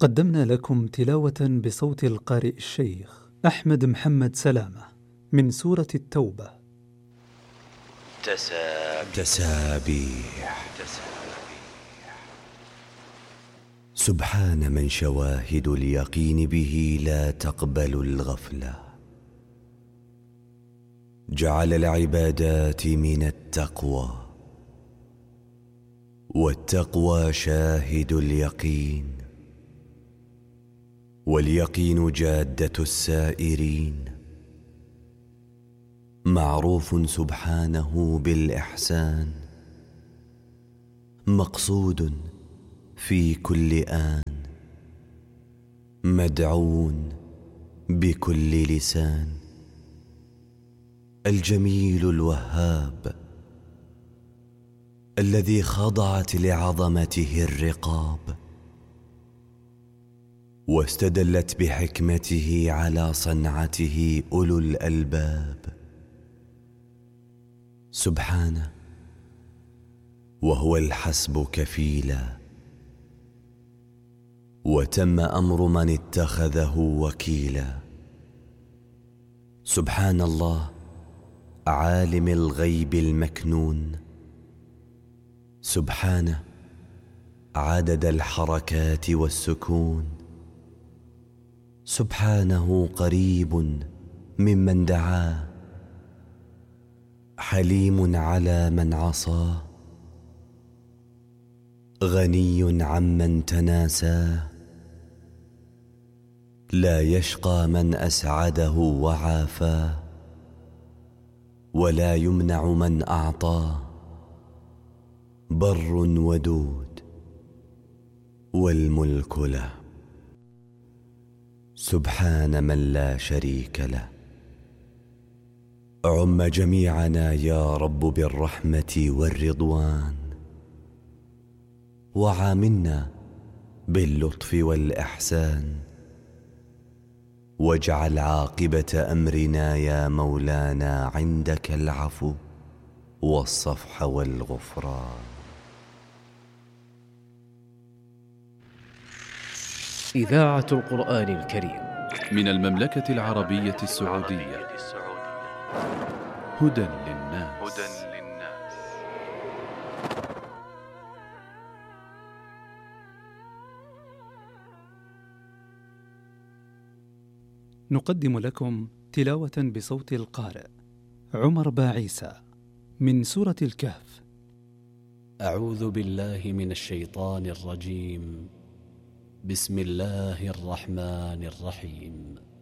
قدمنا لكم تلاوة بصوت القارئ الشيخ أحمد محمد سلامة من سورة التوبة. تسابيح. سبحان من شواهد اليقين به لا تقبل الغفلة. جعل العبادات من التقوى، والتقوى شاهد اليقين، واليقين جادة السائرين. معروف سبحانه بالإحسان، مقصود في كل آن، مدعون بكل لسان. الجميل الوهاب الذي خضعت لعظمته الرقاب، واستدلت بحكمته على صنعته أولو الألباب. سبحانه وهو الحسب كفيلا، وتم أمر من اتخذه وكيلا. سبحان الله عالم الغيب المكنون، سبحانه عدد الحركات والسكون، سبحانه قريب ممن دعاه، حليم على من عصاه، غني عمن تناساه، لا يشقى من أسعده وعافاه، ولا يمنع من أعطاه، بر ودود والملك له. سبحان من لا شريك له. عم جميعنا يا رب بالرحمة والرضوان، وعاملنا باللطف والإحسان، واجعل عاقبة أمرنا يا مولانا عندك العفو والصفح والغفران. إذاعة القرآن الكريم من المملكة العربية السعودية. هدى للناس. نقدم لكم تلاوة بصوت القارئ عمر باعيسى من سورة الكهف. أعوذ بالله من الشيطان الرجيم. بسم الله الرحمن الرحيم.